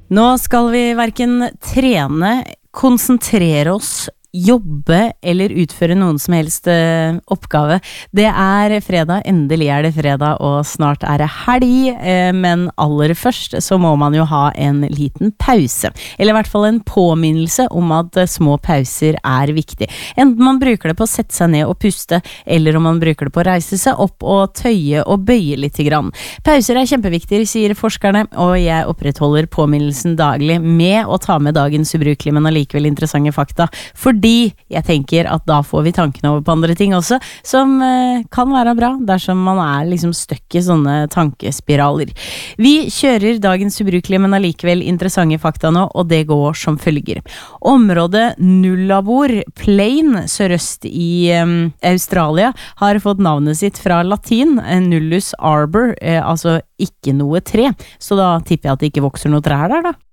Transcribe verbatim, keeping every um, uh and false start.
Nå skal vi hverken trene, konsentrere oss, jobbe eller utføre noen som helst uh, oppgave. Det er fredag, endelig er det fredag, og snart er det helg, uh, men aller først så må man jo ha en liten pause. Eller i hvert fall en påminnelse om at uh, små pauser er viktig. Enten man bruker det på å sette seg ned og puste, eller om man bruker det på å reise seg opp og tøye og bøye litt grann. Pauser er kjempeviktige, sier forskerne, og jeg opprettholder påminnelsen daglig med å ta med dagens ubrukelige, men allikevel interessante fakta. For Fordi jeg tenker at da får vi tankene over på andre ting også, som eh, kan være bra dersom man er liksom støkk i sånne tankespiraler. Vi kjører dagens ubrukelige, men allikevel interessante fakta nå, og det går som følger. Området Nullarbor Plain sørøst i eh, Australia har fått navnet sitt fra latin, Nullus arbor, eh, altså ikke noe tre. Så da tipper jeg at det ikke vokser noe trær der da.